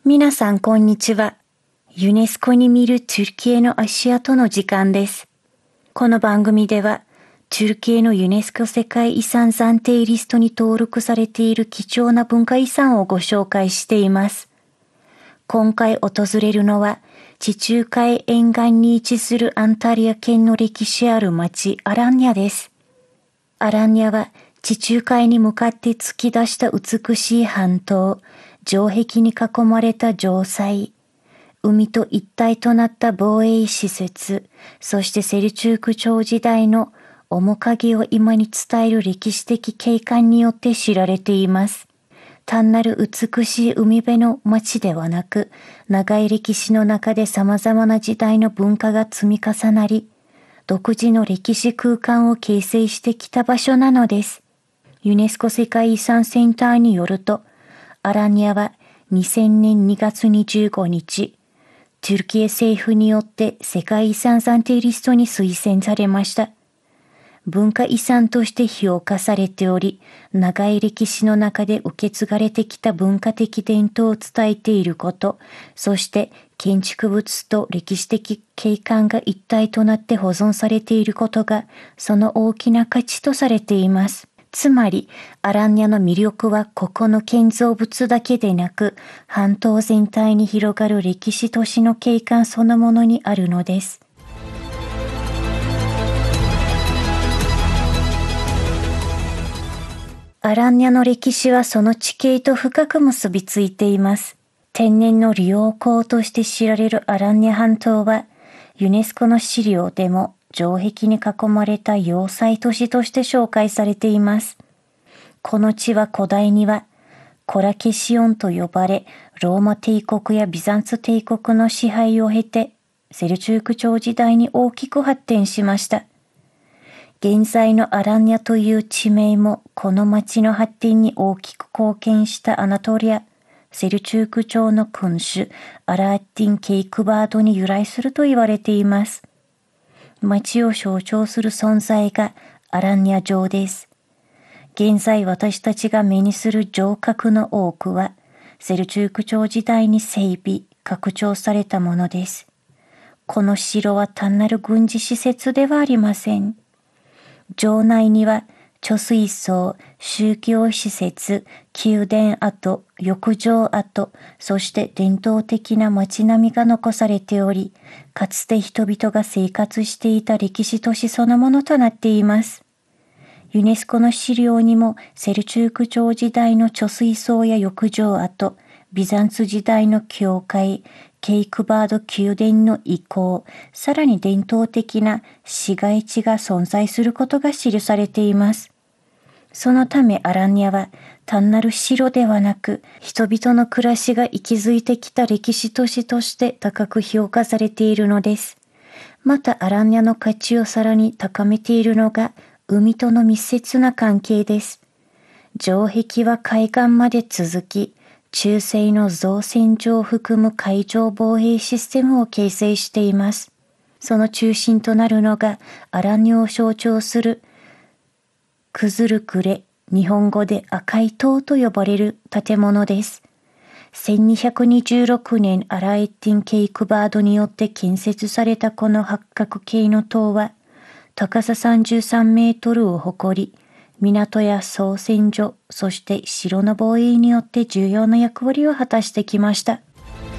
皆さんこんにちは。ユネスコに見るトゥルキエの足跡の時間です。この番組では、トゥルキエのユネスコ世界遺産暫定リストに登録されている貴重な文化遺産をご紹介しています。今回訪れるのは、地中海沿岸に位置するアンタリア県の歴史ある町アランニャです。アランニャは地中海に向かって突き出した美しい半島、城壁に囲まれた城塞、海と一体となった防衛施設、そしてセルチューク朝時代の面影を今に伝える歴史的景観によって知られています。単なる美しい海辺の町ではなく、長い歴史の中で様々な時代の文化が積み重なり、独自の歴史空間を形成してきた場所なのです。ユネスコ世界遺産センターによると、アランニャは2000年2月25日、トゥルキエ政府によって世界遺産暫定リストに推薦されました。文化遺産として評価されており、長い歴史の中で受け継がれてきた文化的伝統を伝えていること、そして建築物と歴史的景観が一体となって保存されていることが、その大きな価値とされています。つまり、アランニャの魅力はここの建造物だけでなく、半島全体に広がる歴史都市の景観そのものにあるのです。アランニャの歴史はその地形と深く結びついています。天然の利用港として知られるアランニャ半島は、ユネスコの資料でも城壁に囲まれた要塞都市として紹介されています。この地は古代にはコラケシオンと呼ばれ、ローマ帝国やビザンツ帝国の支配を経て、セルチューク朝時代に大きく発展しました。現在のアランニャという地名もこの町の発展に大きく貢献したアナトリア、セルチューク朝の君主アラーッティン・ケイクバードに由来すると言われています。町を象徴する存在がアランニャ城です。現在私たちが目にする城郭の多くは、セルチューク朝時代に整備、拡張されたものです。この城は単なる軍事施設ではありません。城内には貯水槽、宗教施設、宮殿跡、浴場跡、そして伝統的な街並みが残されており、かつて人々が生活していた歴史都市そのものとなっています。ユネスコの資料にもセルチューク朝時代の貯水槽や浴場跡、ビザンツ時代の教会、ケイクバード宮殿の遺構、さらに伝統的な市街地が存在することが記されています。そのためアランニャは単なる城ではなく、人々の暮らしが息づいてきた歴史都市として高く評価されているのです。またアランニャの価値をさらに高めているのが、海との密接な関係です。城壁は海岸まで続き、中世の造船所を含む海上防衛システムを形成しています。その中心となるのが、アランニャを象徴するクズルクレ、日本語で赤い塔と呼ばれる建物です。1226年アラエッティン・ケイクバードによって建設されたこの八角形の塔は、高さ33メートルを誇り、港や操船所、そして城の防衛によって重要な役割を果たしてきました。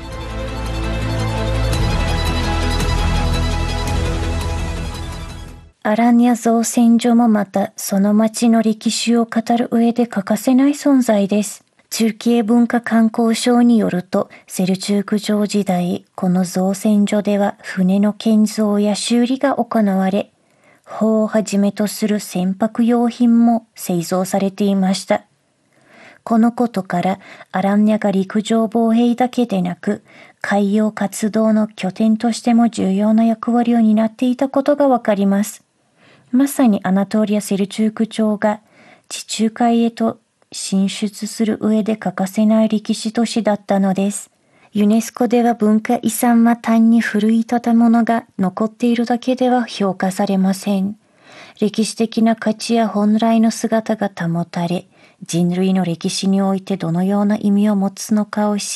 アランニャ造船所もまたその町の歴史を語る上で欠かせない存在です。トゥルキエ文化観光省によると、セルチューク朝時代、この造船所では船の建造や修理が行われ、砲をはじめとする船舶用品も製造されていました。このことからアランニャが陸上防衛だけでなく、海洋活動の拠点としても重要な役割を担っていたことがわかります。まさにアナトリア・セルチューク朝が地中海へと進出する上で欠かせない歴史都市だったのです。ユネスコでは文化遺産は単に古い建物が残っているだけでは評価されません。歴史的な価値や本来の姿が保たれ、人類の歴史においてどのような意味を持つのかを知